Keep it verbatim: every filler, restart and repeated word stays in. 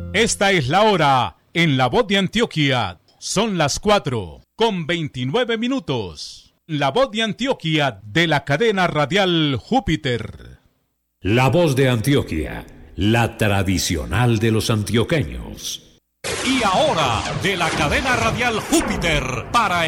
Esta es la hora en La Voz de Antioquia. Son las cuatro con veintinueve minutos. La Voz de Antioquia de la cadena radial Júpiter. La Voz de Antioquia, la tradicional de los antioqueños. Y ahora, de la cadena radial Júpiter, para